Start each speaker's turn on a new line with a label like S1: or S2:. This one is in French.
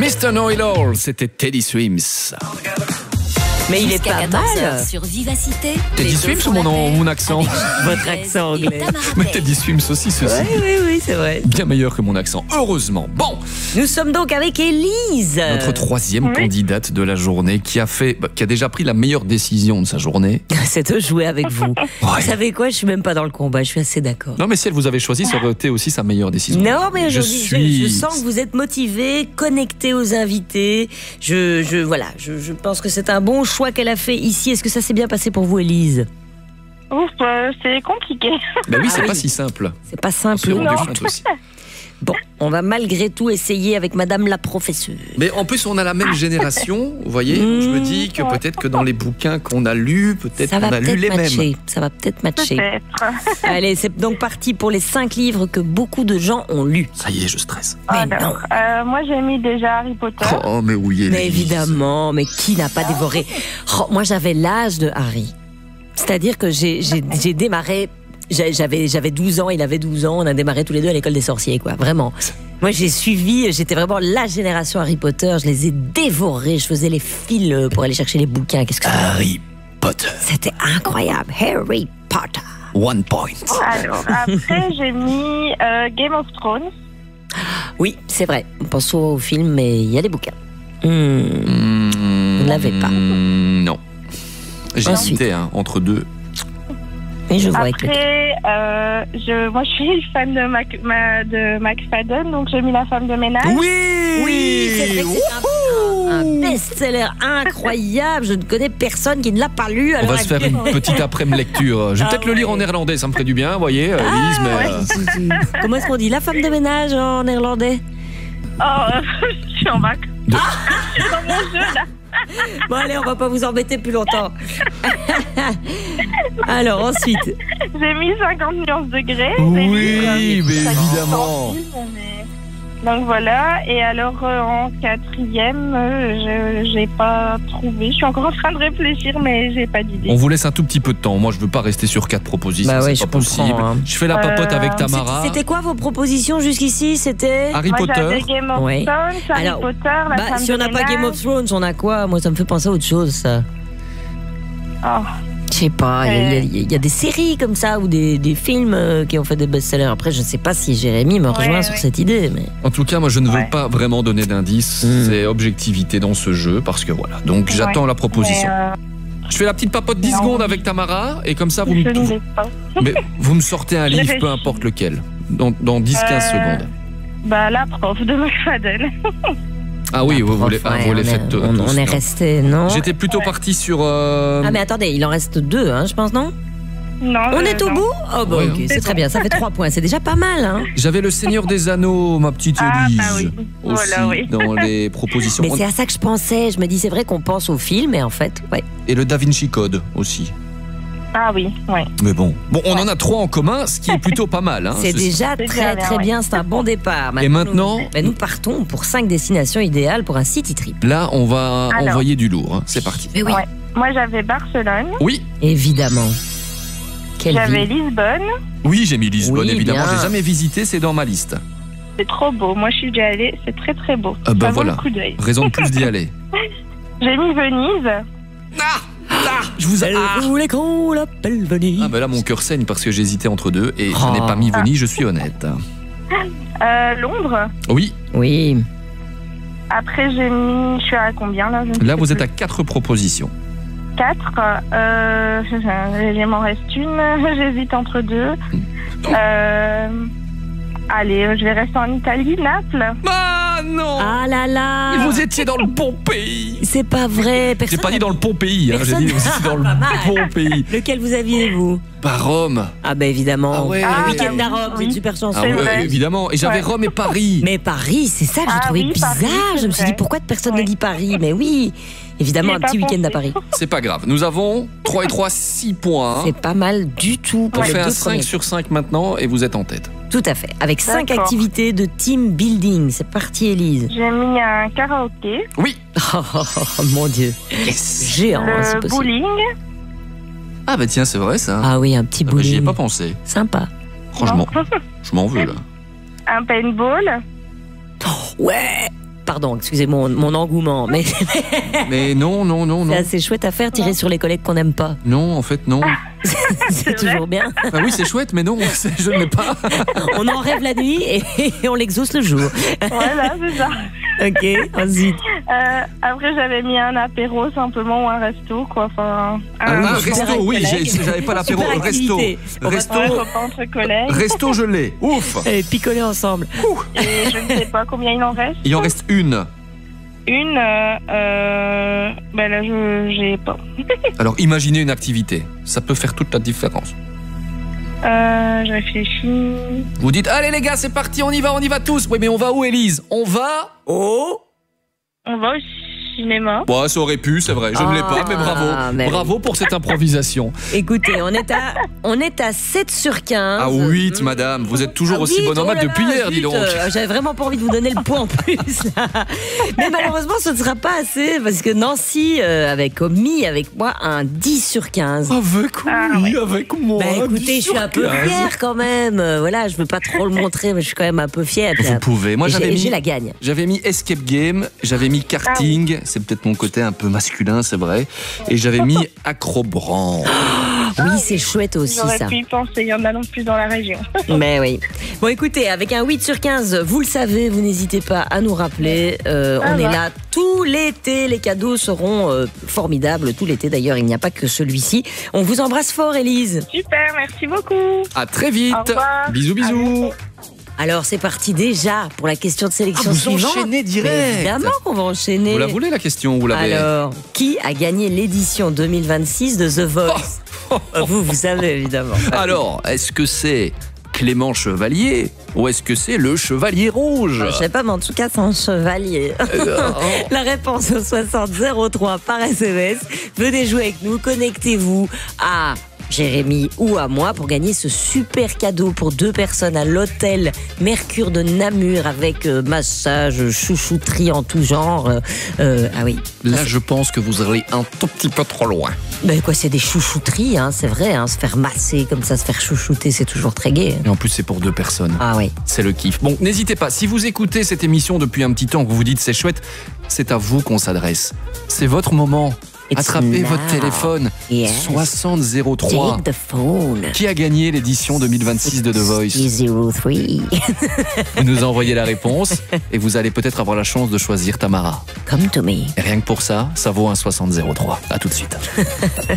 S1: Mr. Know-It-All, c'était Teddy Swims.
S2: Mais il est pas mal.
S3: Sur Vivacité.
S1: Teddy Swims ou mon accent?
S2: Votre accent anglais.
S1: Mais Teddy Swims aussi, ceci.
S2: Oui, c'est vrai.
S1: Bien meilleur que mon accent, heureusement. Bon,
S2: Nous sommes donc avec Élise.
S1: notre troisième candidate de la journée qui a déjà pris la meilleure décision de sa journée.
S2: C'est de jouer avec vous.
S1: Ouais.
S2: Vous savez quoi, je suis même pas dans le combat, je suis assez d'accord.
S1: Non, mais si elle vous avait choisi, ça aurait été aussi sa meilleure décision.
S2: Non, mais je sens que vous êtes motivé, connecté aux invités. Je pense que c'est un bon choix qu'elle a fait ici. Est-ce que ça s'est bien passé pour vous, Élise?
S4: Ouf, c'est compliqué.
S1: Ben oui, c'est pas si simple.
S2: C'est pas
S1: On
S2: simple.
S1: se rend compte aussi.
S2: Bon, on va malgré tout essayer avec Madame la professeure.
S1: Mais en plus, on a la même génération, vous voyez. Je me dis que peut-être que dans les bouquins qu'on a lus, peut-être
S2: Ça
S1: qu'on
S2: va
S1: a lu
S2: peut-être
S1: les
S2: matcher.
S1: mêmes.
S2: Ça va peut-être matcher.
S4: Peut-être.
S2: Allez, c'est donc parti pour les 5 livres que beaucoup de gens ont lus.
S1: Ça y est, je stresse.
S2: Mais
S4: Alors, moi j'ai mis déjà Harry Potter.
S1: Oh, mais oui,
S2: Mais évidemment, mais qui n'a pas dévoré? Oh, moi, j'avais l'âge de Harry. C'est-à-dire que j'ai démarré. J'avais 12 ans, il avait 12 ans, on a démarré tous les deux à l'école des sorciers, quoi. Vraiment. Moi, j'étais vraiment la génération Harry Potter. Je les ai dévorés. Je faisais les fils pour aller chercher les bouquins. Qu'est-ce que
S1: Harry Potter.
S2: c'était incroyable. Harry Potter.
S1: 1 point.
S4: Alors, après j'ai mis Game of Thrones.
S2: Oui, c'est vrai. On pense souvent au film, mais il y a des bouquins. Vous ne l'avez pas.
S1: Non. J'ai
S2: Ensuite.
S1: hésité entre deux.
S2: Et je vois avec le...
S4: Après, moi je suis fan de McFadden, donc j'ai mis La femme de ménage.
S2: Oui, c'est vrai que c'est un best-seller incroyable. Je ne connais personne qui ne l'a pas lu.
S1: On va se faire une petite après-midi lecture. Je vais peut-être le lire en néerlandais, ça me ferait du bien, vous voyez, Elise, mais...
S2: Comment est-ce qu'on dit la femme de ménage en néerlandais?
S4: Oh, je suis en bac. Je suis dans mon jeu là.
S2: Bon allez, on va pas vous embêter plus longtemps. Alors ensuite,
S4: J'ai mis 50 nuances de Grey.
S1: Oui, mais évidemment.
S4: Donc voilà, et alors en quatrième, j'ai pas trouvé. Je suis encore en train de réfléchir, mais j'ai pas d'idée.
S1: On vous laisse un tout petit peu de temps. Moi, je veux pas rester sur 4 propositions,
S2: Bah ouais,
S1: c'est
S2: je
S1: pas possible.
S2: comprends, hein.
S1: Je fais la papote avec Tamara.
S2: c'était quoi vos propositions jusqu'ici? C'était
S1: Harry
S4: Moi,
S1: Potter.
S4: j'avais Game of
S2: Oui.
S4: Thrones, Harry
S2: Alors,
S4: Potter, La femme
S2: si on
S4: de
S2: n'a pas Game of
S4: ménage.
S2: Thrones, on a quoi? Moi, ça me fait penser à autre chose, ça.
S4: Oh.
S2: Je sais pas, il y a des séries comme ça ou des films qui ont fait des best-sellers. Après, je sais pas si Jérémy me rejoint sur cette idée, mais...
S1: En tout cas, moi, je ne veux pas vraiment donner d'indice. C'est objectivité dans ce jeu, parce que voilà. Donc, j'attends la proposition. Je fais la petite papote 10 secondes avec Tamara, et comme ça, vous
S4: Je ne
S1: me,
S4: sais pas.
S1: mais vous me sortez un livre,
S4: réfléchis.
S1: peu importe lequel, dans 10-15 secondes.
S4: Bah, la prof de McFadden.
S1: Ah oui, vous les
S2: Ouais,
S1: faites tous.
S2: on est
S1: non.
S2: resté, non?
S1: J'étais plutôt parti sur...
S2: Ah mais attendez, il en reste 2, hein, je pense, non?
S4: Non.
S2: On est au
S4: non.
S2: bout? Oh bah
S1: Ouais,
S2: ok,
S1: hein.
S2: c'est très bien, ça fait 3 points, c'est déjà pas mal, hein?
S1: J'avais le Seigneur des Anneaux, ma petite
S4: Ah,
S1: Élise,
S4: bah oui.
S1: aussi,
S4: Voilà, oui.
S1: dans les propositions.
S2: Mais c'est à ça que je pensais, je me dis c'est vrai qu'on pense au film, mais en fait, ouais.
S1: Et le Da Vinci Code aussi.
S4: Ah oui, ouais.
S1: Mais bon, on en a 3 en commun, ce qui est plutôt pas mal. Hein,
S2: C'est déjà
S4: c'est
S2: très
S4: bien,
S2: très
S4: ouais.
S2: bien, c'est un bon départ.
S1: Et maintenant,
S2: nous partons pour 5 destinations idéales pour un city trip.
S1: là, on va
S4: Alors.
S1: envoyer du lourd. Hein. C'est parti.
S2: Mais oui,
S4: Ouais. Moi, j'avais Barcelone,
S1: Oui,
S2: évidemment. Quelle
S4: j'avais
S2: ville?
S4: Lisbonne.
S1: oui, j'ai mis Lisbonne,
S2: Oui,
S1: évidemment.
S2: bien.
S1: J'ai jamais visité, c'est dans ma liste.
S4: C'est trop beau. Moi, je suis déjà allée. C'est très très beau.
S1: Ah bah
S4: Ça vaut
S1: voilà.
S4: le coup d'œil.
S1: Raison de plus d'y aller.
S4: J'ai mis Venise.
S1: Je vous
S2: Elle voulait qu'on l'appelle Venise.
S1: Ah bah là, mon cœur saigne parce que j'hésitais entre deux et je
S2: Oh.
S1: n'ai pas mis Venise, je suis honnête.
S4: Londres.
S1: Oui,
S2: Oui,
S4: Après, j'ai mis. Je suis à combien là?
S1: là, vous êtes à 4 propositions.
S4: 4. Il m'en reste une. J'hésite entre 2. Allez, je vais rester en Italie, Naples.
S1: Ah non
S2: ah là là,
S1: Vous étiez dans le bon pays.
S2: c'est pas vrai,
S1: J'ai
S2: personne.
S1: pas dit dans le bon pays, hein, j'ai
S2: Personne-
S1: dit vous étiez dans le
S2: Pas mal.
S1: bon pays.
S2: Lequel vous aviez, vous?
S1: Pas Rome.
S2: Ah bah évidemment,
S1: Ah ouais.
S2: le week-end à
S4: Ah oui.
S2: Rome, c'est une super chanson.
S1: Ah
S4: C'est
S1: ouais,
S4: vrai.
S1: évidemment. Et j'avais
S4: Ouais.
S1: Rome et Paris.
S2: Mais Paris, c'est ça que j'ai
S4: Ah
S2: trouvé
S4: oui,
S2: bizarre.
S4: Paris, c'est
S2: je me suis dit
S4: vrai.
S2: pourquoi personne ne
S4: Ouais.
S2: dit Paris? Mais oui, évidemment,
S4: J'y ai
S2: un petit
S4: pas
S2: week-end à
S4: pensé.
S2: Paris.
S1: C'est pas grave. Nous avons 3 et 3, 6 points.
S2: C'est pas mal du tout pour
S1: On
S2: les
S1: fait un
S2: deux
S1: 5
S2: premiers.
S1: sur 5 maintenant et vous êtes en tête.
S2: Tout à fait. Avec 5
S4: D'accord.
S2: activités de team building. C'est parti, Élise.
S4: J'ai mis un karaoké.
S1: Oui.
S2: Oh mon Dieu. Géant, hein, c'est
S4: Le
S2: possible.
S4: bowling.
S1: Ah bah tiens, c'est vrai ça.
S2: Ah oui, un petit
S1: Ah bah, J'y ai
S2: bowling.
S1: pas pensé.
S2: Sympa.
S1: Franchement, je m'en veux là.
S4: Un paintball.
S2: Ouais. pardon, excusez mon engouement, mais
S1: Mais non.
S2: c'est assez chouette à faire, tirer sur les collègues qu'on n'aime pas.
S1: Non, en fait, non.
S2: C'est toujours bien.
S1: Ah oui, c'est chouette, mais non, je ne l'ai pas.
S2: On en rêve la nuit et on l'exauce le jour.
S4: Voilà, c'est ça.
S2: Ok, ensuite.
S4: Après, j'avais mis un apéro simplement ou un resto, quoi. Enfin,
S1: Resto, oui, j'avais pas l'apéro.
S2: Super
S1: Resto.
S2: activité.
S1: Resto.
S4: un repas entre collègues.
S1: Resto, je l'ai. Ouf.
S2: Et picoler ensemble.
S4: Et je ne sais pas combien il en reste.
S1: Il en reste une.
S4: Une, ben là, j'ai pas.
S1: Alors, imaginez une activité. Ça peut faire toute la différence.
S4: Je réfléchis.
S1: Vous dites, allez les gars, c'est parti, on y va tous. Oui, mais on va où, Élise? On va au...
S4: On va au cinéma.
S1: Bon, ça aurait pu, c'est vrai. Je ne l'ai pas, mais bravo.
S2: mais
S1: Bravo pour cette improvisation.
S2: Écoutez, on est à 7 sur 15.
S1: Ah, 8, madame. Vous êtes toujours aussi bonne en maths depuis hier, dis donc.
S2: J'avais vraiment pas envie de vous donner le point en plus. Là. Mais malheureusement, ce ne sera pas assez parce que Nancy avait commis avec moi un 10 sur 15.
S1: Avec moi.
S2: Bah écoutez, je suis un peu fière quand même. Voilà, je veux pas trop le montrer, mais je suis quand même un peu fière.
S1: Vous pouvez. Moi,
S2: j'ai la gagne.
S1: J'avais mis escape game, j'avais mis karting, c'est peut-être mon côté un peu masculin, c'est vrai, et j'avais mis acrobranche.
S2: Oui, c'est chouette aussi
S4: J'aurais
S2: ça.
S4: pu y penser, il y en a non plus dans la région.
S2: Mais oui. Bon, écoutez, avec un 8 sur 15, vous le savez, vous n'hésitez pas à nous rappeler. On est là tout l'été. Les cadeaux seront formidables tout l'été. D'ailleurs, il n'y a pas que celui-ci. On vous embrasse fort, Élise.
S4: Super, merci beaucoup.
S1: À très vite.
S4: Au revoir.
S1: Bisous.
S2: Alors, c'est parti déjà pour la question de sélection suivante.
S1: Enchaînez direct.
S2: Mais évidemment qu'on va enchaîner.
S1: Vous la voulez la question, vous l'avez?
S2: Alors, qui a gagné l'édition 2026 de The Voice? Vous savez évidemment.
S1: Alors, est-ce que c'est Clément Chevalier ou est-ce que c'est le Chevalier Rouge?
S2: Je sais pas, mais en tout cas, c'est un chevalier. La réponse au 6003 par SMS. Venez jouer avec nous, connectez-vous à Jérémy ou à moi pour gagner ce super cadeau pour 2 personnes à l'hôtel Mercure de Namur avec massage, chouchouterie en tout genre. Ah oui.
S1: Là, je pense que vous allez un tout petit peu trop loin.
S2: Ben quoi, c'est des chouchouteries, hein, c'est vrai. Hein, se faire masser comme ça, se faire chouchouter, c'est toujours très gai.
S1: Et en plus, c'est pour 2 personnes.
S2: Ah oui.
S1: C'est le kiff. Bon, n'hésitez pas, si vous écoutez cette émission depuis un petit temps, que vous vous dites c'est chouette, c'est à vous qu'on s'adresse. C'est votre moment. Attrapez votre téléphone.
S2: Yes.
S1: 6003.
S2: Take the phone.
S1: Qui a gagné l'édition 2026 de The Voice?
S2: 03.
S1: Vous nous envoyez la réponse et vous allez peut-être avoir la chance de choisir Tamara.
S2: Come to me.
S1: Et rien que pour ça, ça vaut un 6003. À tout de suite.